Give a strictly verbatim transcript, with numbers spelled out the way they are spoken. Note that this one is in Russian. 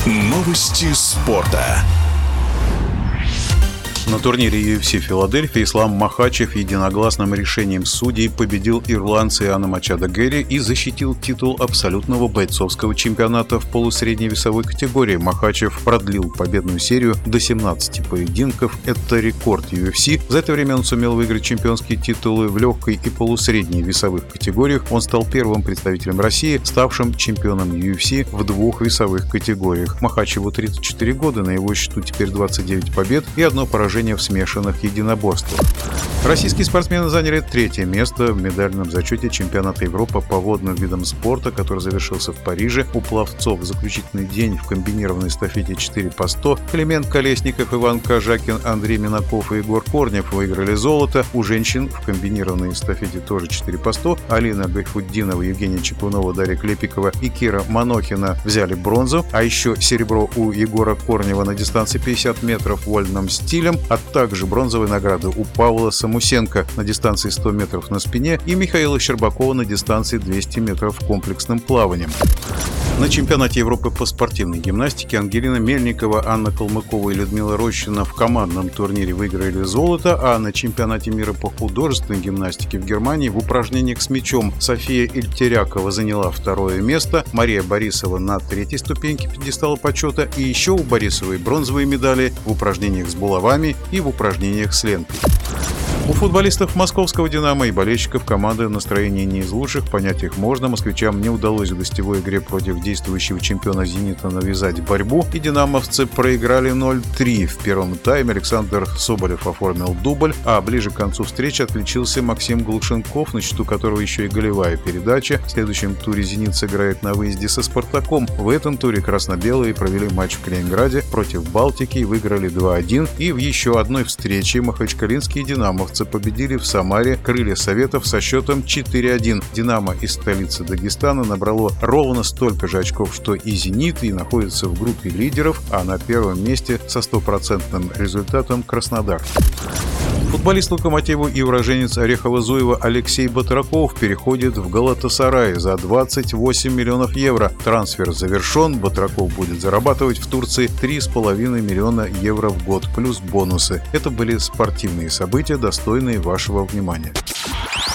Новости спорта. На турнире ю эф си Филадельфия Ислам Махачев единогласным решением судей победил ирландца Иана Мачадо Герри и защитил титул абсолютного бойцовского чемпионата в полусредней весовой категории. Махачев продлил победную серию до семнадцати поединков. Это рекорд ю эф си. За это время он сумел выиграть чемпионские титулы в легкой и полусредней весовых категориях. Он стал первым представителем России, ставшим чемпионом ю эф си в двух весовых категориях. Махачеву тридцать четыре года, на его счету теперь двадцать девять побед и одно поражение в смешанных единоборствах. Российские спортсмены заняли третье место в медальном зачете чемпионата Европы по водным видам спорта, который завершился в Париже. У пловцов в заключительный день в комбинированной эстафете четыре по сто Климент Колесников, Иван Кожакин, Андрей Минаков и Егор Корнев выиграли золото. У женщин в комбинированной эстафете тоже четыре по сто Алина Гайфутдинова, Евгения Чекунова, Дарья Клепикова и Кира Манохина взяли бронзу, а еще серебро у Егора Корнева на дистанции пятьдесят метров вольным стилем, а также бронзовые награды у Павла Самусенко на дистанции сто метров на спине и Михаила Щербакова на дистанции двести метров комплексным плаванием. На чемпионате Европы по спортивной гимнастике Ангелина Мельникова, Анна Калмыкова и Людмила Рощина в командном турнире выиграли золото, а на чемпионате мира по художественной гимнастике в Германии в упражнениях с мячом София Ильтерякова заняла второе место, Мария Борисова на третьей ступеньке пьедестала почета, и еще у Борисовой бронзовые медали в упражнениях с булавами и в упражнениях с лентой. У футболистов московского «Динамо» и болельщиков команды настроение не из лучших, понять их можно. Москвичам не удалось в гостевой игре против действующего чемпиона «Зенита» навязать борьбу, и динамовцы проиграли ноль три. В первом тайме Александр Соболев оформил дубль, а ближе к концу встречи отличился Максим Глушенков, на счету которого еще и голевая передача. В следующем туре «Зенит» сыграет на выезде со «Спартаком». В этом туре красно-белые провели матч в Калининграде против «Балтики» и выиграли два один. И в еще одной встрече махачкалинские «Динамовцы» победили в Самаре «Крылья Советов» со счетом четыре один. «Динамо» из столицы Дагестана набрало ровно столько же очков, что и «Зенит», и находится в группе лидеров, а на первом месте со стопроцентным результатом Краснодар. Футболист «Локомотива» и уроженец Орехово-Зуева Алексей Батраков переходит в Галатасарай за двадцать восемь миллионов евро. Трансфер завершен. Батраков будет зарабатывать в Турции три с половиной миллиона евро в год плюс бонусы. Это были спортивные события, достойные вашего внимания.